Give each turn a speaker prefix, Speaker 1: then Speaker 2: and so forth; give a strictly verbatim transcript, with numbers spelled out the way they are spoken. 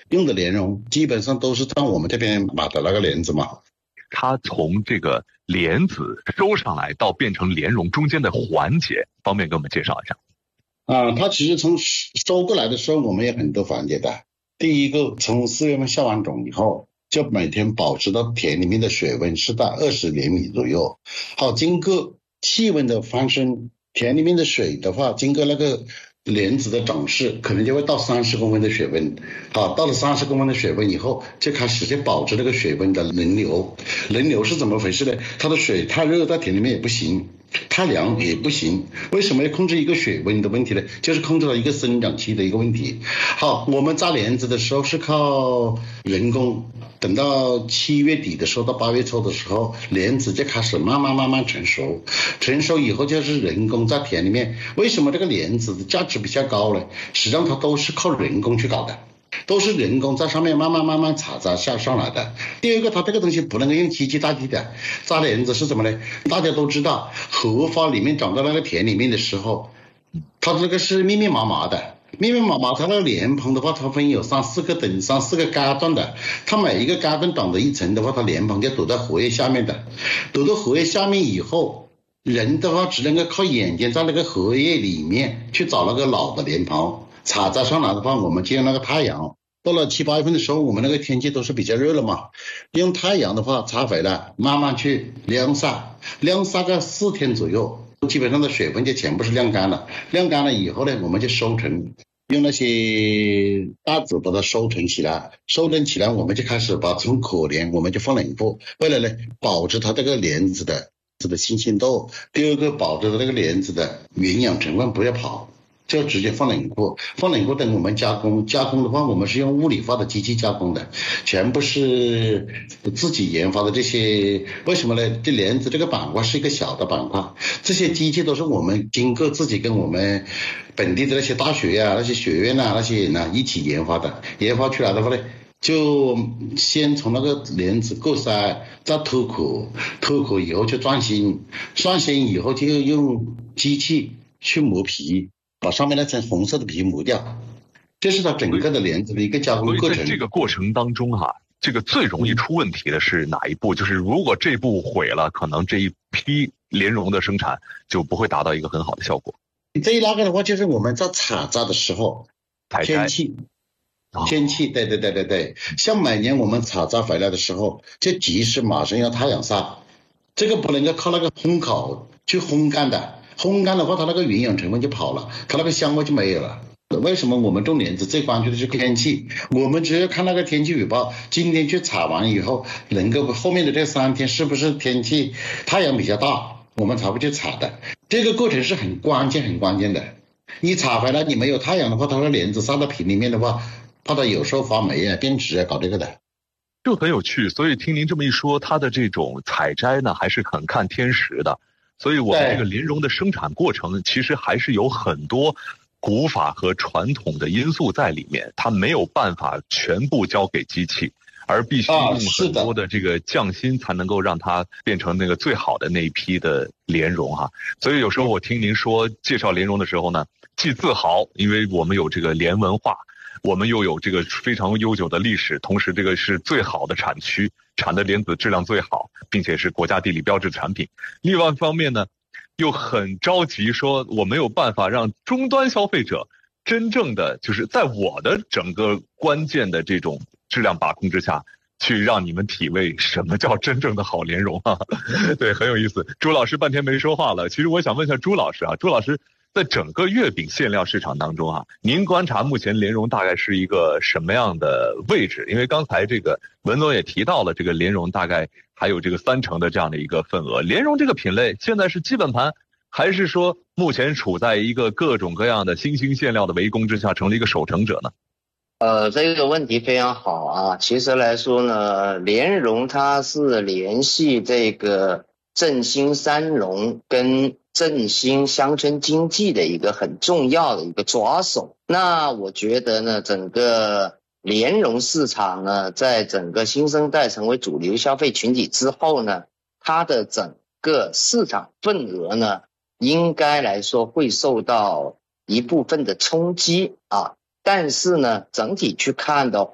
Speaker 1: 用的莲蓉基本上都是在我们这边买的那个莲子嘛。
Speaker 2: 它从这个莲子收上来到变成莲蓉中间的环节，方便给我们介绍一下？
Speaker 1: 啊，它其实从收过来的时候，我们有很多环节的。第一个，从四月份下完种以后，就每天保持到田里面的水温是在二十厘米左右。好，经过气温的翻升，田里面的水的话，经过那个莲子的长势，可能就会到三十公分的水温。好，到了三十公分的水温以后，就开始就保持那个水温的轮流。轮流是怎么回事呢？它的水太热，在田里面也不行。太凉也不行，为什么要控制一个水温的问题呢？就是控制了一个生长期的一个问题。好，我们扎莲子的时候是靠人工，等到七月底的时候到八月初的时候，莲子就开始慢慢慢慢成熟，成熟以后就是人工在田里面。为什么这个莲子的价值比较高呢？实际上它都是靠人工去搞的，都是人工在上面慢慢慢慢采摘下上来的。第二个，它这个东西不能够用机器代替的。扎莲子是什么呢？大家都知道，荷花里面长到那个田里面的时候，它这个是密密麻麻的。密密麻麻，它那个莲蓬的话，它分有三四个等三四个阶段的。它每一个阶段长的一层的话，它莲蓬就躲在荷叶下面的。躲到荷叶下面以后，人的话只能够靠眼睛在那个荷叶里面去找那个老的莲蓬。采摘上来的话，我们就用那个太阳。到了七八月份的时候，我们那个天气都是比较热了嘛，用太阳的话采回来，慢慢去晾晒，晾晒个四天左右，基本上的水分就全部是晾干了。晾干了以后呢，我们就收成，用那些袋子把它收成起来，收成起来我们就开始把从可莲我们就放冷库，为了呢保持它这个莲子的这个新鲜度，第二个保持它这个莲子的营养成分不要跑。就直接放冷库，放冷库等我们加工，加工的话我们是用物理化的机器加工的，全部是自己研发的这些。为什么呢？这莲子这个板块是一个小的板块，这些机器都是我们经过自己跟我们本地的那些大学啊、那些学院啊、那些人啊一起研发的，研发出来的话呢，就先从那个莲子过筛，再脱壳，脱壳以后就钻心，钻心以后就用机器去磨皮，把上面那层红色的皮磨掉，这是它整个的莲子的一个加工过程。
Speaker 2: 所以在这个过程当中哈、啊，这个最容易出问题的是哪一步？就是如果这步毁了，可能这一批莲蓉的生产就不会达到一个很好的效果。
Speaker 1: 这一那个的话，就是我们在采摘的时候，天气，天气，对对对对对，像每年我们采摘回来的时候，就及时马上要太阳晒，这个不能够靠那个烘烤去烘干的。烘干的话，它那个营养成分就跑了，它那个香味就没有了。为什么我们种莲子最关注的是天气？我们只要看那个天气预报，今天去采完以后，能够后面的这三天是不是天气太阳比较大，我们才会去采的。这个过程是很关键很关键的。你采回来你没有太阳的话，它的莲子晒到皮里面的话，怕它有时候发霉啊、变质啊，搞这个的。
Speaker 2: 就很有趣，所以听您这么一说，它的这种采摘呢，还是很看天时的。所以我们这个莲蓉的生产过程其实还是有很多古法和传统的因素在里面，它没有办法全部交给机器，而必须用很多的这个匠心才能够让它变成那个最好的那一批的莲蓉哈。所以有时候我听您说介绍莲蓉的时候呢，既自豪，因为我们有这个莲文化，我们又有这个非常悠久的历史，同时这个是最好的产区，产的莲子质量最好，并且是国家地理标志产品。另外一方面呢，又很着急说我没有办法让终端消费者真正的就是在我的整个关键的这种质量把控之下，去让你们体味什么叫真正的好莲蓉啊。对，很有意思。朱老师半天没说话了，其实我想问一下朱老师啊，朱老师在整个月饼馅料市场当中啊，您观察目前莲蓉大概是一个什么样的位置？因为刚才这个文总也提到了，这个莲蓉大概还有这个三成的这样的一个份额。莲蓉这个品类现在是基本盘，还是说目前处在一个各种各样的新兴馅料的围攻之下，成了一个守成者呢？
Speaker 3: 呃，这个问题非常好啊。其实来说呢，莲蓉它是联系这个振兴三农跟振兴乡村经济的一个很重要的一个抓手。那我觉得呢，整个莲蓉市场呢，在整个新生代成为主流消费群体之后呢，它的整个市场份额呢，应该来说会受到一部分的冲击啊。但是呢，整体去看的